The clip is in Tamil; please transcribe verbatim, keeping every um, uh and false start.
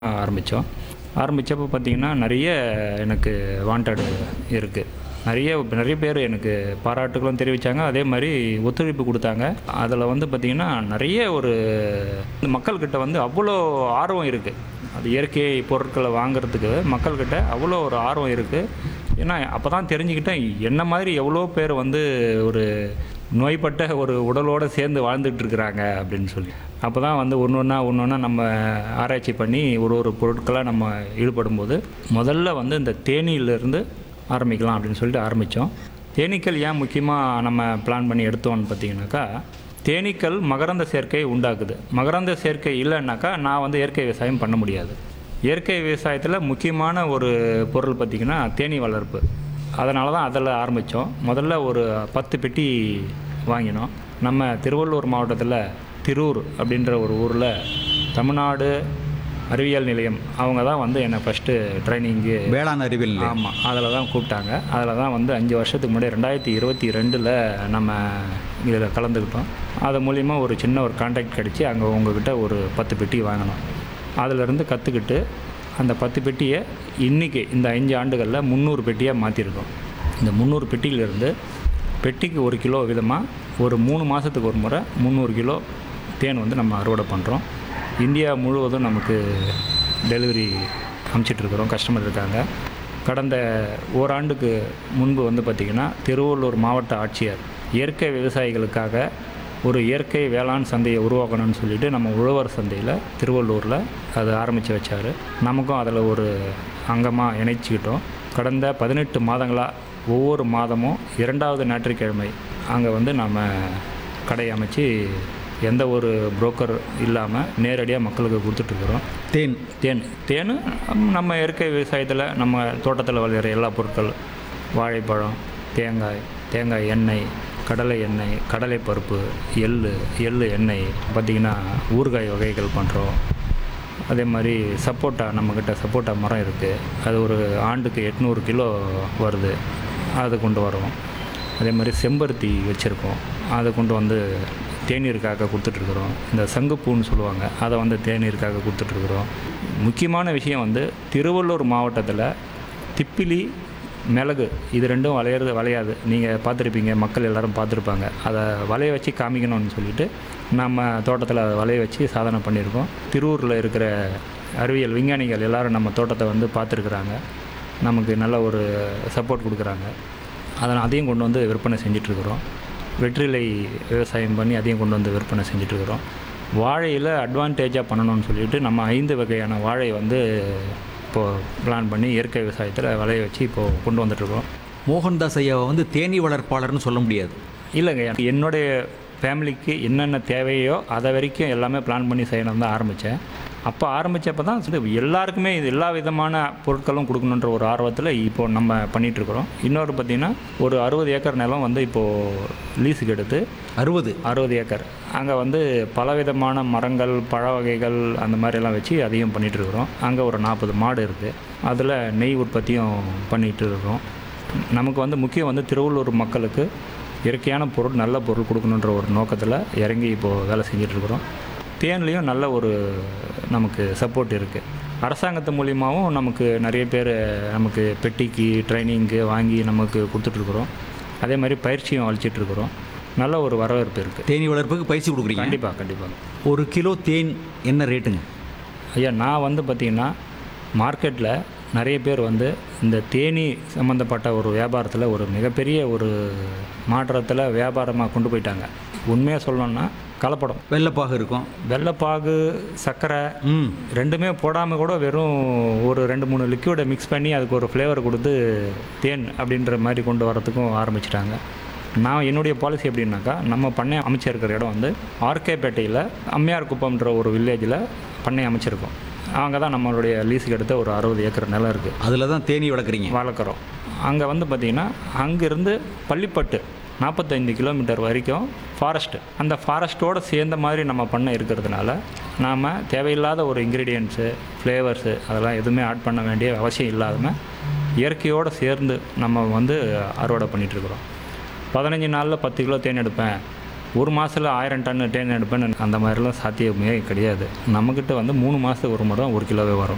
ஆரம்பித்தோம். ஆரம்பித்தப்போ பார்த்திங்கன்னா நிறைய எனக்கு வாண்டட் இருக்குது. நிறைய நிறைய பேர் எனக்கு பாராட்டுகளும் தெரிவித்தாங்க. அதே மாதிரி ஒத்துழைப்பு கொடுத்தாங்க. அதில் வந்து பார்த்திங்கன்னா நிறைய ஒரு மக்கள்கிட்ட வந்து அவ்வளோ ஆர்வம் இருக்குது. அது இயற்கை பொருட்களை வாங்குறதுக்கு மக்கள்கிட்ட அவ்வளோ ஒரு ஆர்வம் இருக்குது. ஏன்னா அப்போ தான் தெரிஞ்சுக்கிட்டேன், என்ன மாதிரி எவ்வளோ பேர் வந்து ஒரு நோய்பட்ட ஒரு உடலோடு சேர்ந்து வாழ்ந்துட்டு இருக்கிறாங்க அப்படின்னு சொல்லி. அப்போ தான் வந்து ஒன்று ஒன்றா ஒன்று ஒன்றா நம்ம ஆராய்ச்சி பண்ணி ஒரு ஒரு பொருட்களாக நம்ம ஈடுபடும்போது முதல்ல வந்து இந்த தேனீயிலேருந்து ஆரம்பிக்கலாம் அப்படின்னு சொல்லிட்டு ஆரம்பித்தோம். தேனீக்கள் ஏன் முக்கியமாக நம்ம பிளான் பண்ணி எடுத்தோம்னு பார்த்திங்கனாக்கா, தேனீக்கள் மகரந்த சேர்க்கை உண்டாக்குது. மகரந்த சேர்க்கை இல்லைன்னாக்கா நான் வந்து இயற்கை விவசாயம் பண்ண முடியாது. இயற்கை விவசாயத்தில் முக்கியமான ஒரு பொருள் பார்த்திங்கன்னா தேனீ வளர்ப்பு. அதனால தான் அதில் ஆரம்பித்தோம். முதல்ல ஒரு பத்து பெட்டி வாங்கினோம். நம்ம திருவள்ளூர் மாவட்டத்தில் திரூர் அப்படின்ற ஒரு ஊரில் தமிழ்நாடு அறிவியல் நிலையம் அவங்க தான் வந்து என்னை ஃபஸ்ட்டு ட்ரைனிங்கு வேளாண் அறிவியல் நிலையம். ஆமாம், அதில் தான் கூப்பிட்டாங்க. அதில் தான் வந்து அஞ்சு வருஷத்துக்கு முன்னாடி ரெண்டாயிரத்தி இருபத்தி ரெண்டில் நம்ம இதில் கலந்துக்கிட்டோம். அது மூலிமா ஒரு சின்ன ஒரு கான்டாக்ட் கிடச்சி அங்கே உங்ககிட்ட ஒரு பத்து பெட்டி வாங்கினோம். அதிலிருந்து கற்றுக்கிட்டு அந்த பத்து பெட்டியை இன்றைக்கி இந்த அஞ்சு ஆண்டுகளில் முந்நூறு பெட்டியாக மாற்றிருக்கோம். இந்த முந்நூறு பெட்டியிலேருந்து பெட்டிக்கு ஒரு கிலோ விதமாக ஒரு மூணு மாதத்துக்கு ஒரு முறை முந்நூறு கிலோ தேன் வந்து நம்ம அறுவடை பண்ணுறோம். இந்தியா முழுவதும் நமக்கு டெலிவரி அனுப்பிச்சிட்ருக்குறோம். கஸ்டமர் இருக்காங்க. கடந்த ஓராண்டுக்கு முன்பு வந்து பார்த்திங்கன்னா திருவள்ளூர் மாவட்ட ஆட்சியர் இயற்கை விவசாயிகளுக்காக ஒரு இயற்கை வேளாண் சந்தையை உருவாக்கணும்னு சொல்லிட்டு நம்ம உழவர் சந்தையில் திருவள்ளூரில் அது ஆரம்பித்து வச்சார். நமக்கும் அதில் ஒரு அங்கமாக இணைச்சிக்கிட்டோம். கடந்த பதினெட்டு மாதங்களாக ஒவ்வொரு மாதமும் இரண்டாவது ஞாயிற்றுக்கிழமை அங்கே வந்து நம்ம கடை அமைச்சு எந்த ஒரு புரோக்கர் இல்லாமல் நேரடியாக மக்களுக்கு கொடுத்துட்ருக்குறோம். தேன் தேன் தேன் நம்ம இயற்கை விவசாயத்தில் நம்ம தோட்டத்தில் விளையிற எல்லா பொருட்கள், வாழைப்பழம், தேங்காய், தேங்காய் எண்ணெய், கடலை எண்ணெய், கடலை பருப்பு, எள் எள் எண்ணெய், பார்த்திங்கன்னா ஊறுகாய் வகைகள் பண்ணுறோம். அதே மாதிரி சப்போட்டா, நம்மக்கிட்ட சப்போட்டா மரம் இருக்குது. அது ஒரு ஆண்டுக்கு எட்நூறு கிலோ வருது, அது கொண்டு வரோம். அதே மாதிரி செம்பருத்தி வச்சுருக்கோம், அதை கொண்டு வந்து தேநீருக்காக கொடுத்துட்ருக்குறோம். இந்த சங்குப்பூன்னு சொல்லுவாங்க, அதை வந்து தேநீருக்காக கொடுத்துட்ருக்குறோம். முக்கியமான விஷயம் வந்து திருவள்ளூர் மாவட்டத்தில் திப்பிலி, மிளகு இது ரெண்டும் விளையிறது விளையாது. நீங்கள் பார்த்துருப்பீங்க, மக்கள் எல்லோரும் பார்த்துருப்பாங்க. அதை வளைய வச்சு காமிக்கணும்னு சொல்லிட்டு நம்ம தோட்டத்தில் அதை வளைய வச்சு சாதனை பண்ணியிருக்கோம். திருவூரில் இருக்கிற அறிவியல் விஞ்ஞானிகள் எல்லோரும் நம்ம தோட்டத்தை வந்து பார்த்துருக்குறாங்க. நமக்கு நல்ல ஒரு சப்போர்ட் கொடுக்குறாங்க. அதனால் அதையும் கொண்டு வந்து விற்பனை செஞ்சிட்ருக்குறோம். வெற்றிலை விவசாயம் பண்ணி அதையும் கொண்டு வந்து விற்பனை செஞ்சிட்ருக்குறோம். வாழையில் அட்வான்டேஜாக பண்ணணும்னு சொல்லிட்டு நம்ம ஐந்து வகையான வாழை வந்து இப்போது பிளான் பண்ணி இயற்கை விவசாயத்தில் விளைய வச்சு இப்போது கொண்டு வந்துட்டுருக்கோம். மோகன்தாஸ் ஐயாவை வந்து தேனீ வளர்ப்பாளர்னு சொல்ல முடியாது. இல்லைங்க, என்னுடைய ஃபேமிலிக்கு என்னென்ன தேவையோ அதை வரைக்கும் எல்லாமே பிளான் பண்ணி செய்யணும் தான் ஆரம்பித்தேன். அப்போ ஆரம்பித்தப்போ தான் சரி எல்லாருக்குமே இது எல்லா விதமான பொருட்களும் கொடுக்கணுன்ற ஒரு ஆர்வத்தில் இப்போது நம்ம பண்ணிகிட்ருக்குறோம். இன்னொரு பார்த்திங்கன்னா ஒரு அறுபது ஏக்கர் நிலம் வந்து இப்போது லீஸுக்கு எடுத்து அறுபது அறுபது ஏக்கர் அங்கே வந்து பலவிதமான மரங்கள், பழ வகைகள் அந்த மாதிரிலாம் வச்சு அதையும் பண்ணிகிட்ருக்குறோம். அங்கே ஒரு நாற்பது மாடு இருக்குது. அதில் நெய் உற்பத்தியும் பண்ணிகிட்டு இருக்கோம். நமக்கு வந்து முக்கியம் வந்து திருவள்ளூர் மக்களுக்கு இயற்கையான பொருள், நல்ல பொருள் கொடுக்கணுன்ற ஒரு நோக்கத்தில் இறங்கி இப்போது வேலை செஞ்சிட்ருக்குறோம். தேன்லேயும் நல்ல ஒரு நமக்கு சப்போர்ட் இருக்குது. அரசாங்கத்து மூலியமாகவும் நமக்கு நிறைய பேர் நமக்கு பெட்டிக்கு ட்ரைனிங்கு வாங்கி நமக்கு கொடுத்துட்ருக்குறோம். அதே மாதிரி பயிற்சியும் அளிச்சிட்ருக்குறோம். நல்ல ஒரு வரவேற்பு இருக்குது. தேனீ வளர்ப்புக்கு பயிற்சி கொடுக்குறீங்க? கண்டிப்பாக கண்டிப்பாக. ஒரு கிலோ தேன் என்ன ரேட்டுங்க ஐயா? நான் வந்து பார்த்திங்கன்னா மார்க்கெட்டில் நிறைய பேர் வந்து இந்த தேனீ சம்மந்தப்பட்ட ஒரு வியாபாரத்தில் ஒரு மிகப்பெரிய ஒரு மாற்றத்தில் வியாபாரமாக கொண்டு போயிட்டாங்க. உண்மையாக சொல்லணுன்னா கலப்படம், வெள்ளைப்பாகு இருக்கும், வெள்ளைப்பாகு, சர்க்கரை ம் ரெண்டுமே போடாமல் கூட வெறும் ஒரு ரெண்டு மூணு லிக்விடை மிக்ஸ் பண்ணி அதுக்கு ஒரு ஃப்ளேவர் கொடுத்து தேன் அப்படின்ற மாதிரி கொண்டு வரத்துக்கும் ஆரம்பிச்சிட்டாங்க. நான் என்னுடைய பாலிசி எப்படின்னாக்கா, நம்ம பண்ணை அமைச்சிருக்கிற இடம் வந்து ஆர்கேபேட்டையில் அம்மையார் குப்பம்ன்ற ஒரு வில்லேஜில் பண்ணை அமைச்சிருக்கோம். அங்கே தான் நம்மளுடைய லீஸுக்கு எடுத்த ஒரு அறுபது ஏக்கர் நிலம் இருக்குது. அதில் தான் தேனீ வளர்க்குறீங்க? வளர்க்குறோம். அங்கே வந்து பார்த்திங்கன்னா அங்கேருந்து பள்ளிப்பட்டு நாற்பத்தைந்து கிலோமீட்டர் வரைக்கும் ஃபாரஸ்ட்டு, அந்த ஃபாரஸ்ட்டோடு சேர்ந்த மாதிரி நம்ம பண்ண இருக்கிறதுனால நாம் தேவையில்லாத ஒரு இன்க்ரீடியன்ட்ஸு, ஃப்ளேவர்ஸு அதெல்லாம் எதுவுமே ஆட் பண்ண வேண்டிய அவசியம் இல்லாமல் இயற்கையோடு சேர்ந்து நம்ம வந்து அறுவடை பண்ணிகிட்ருக்குறோம். பதினஞ்சு நாளில் பத்து கிலோ தேன் எடுப்பேன், ஒரு மாதத்தில் ஆயிரம் டன் தேன் எடுப்பேன்னு அந்த மாதிரிலாம் சாத்தியமே கிடையாது. நம்மக்கிட்ட வந்து மூணு மாதத்துக்கு ஒரு முறை தான் ஒரு கிலோவே வரும்.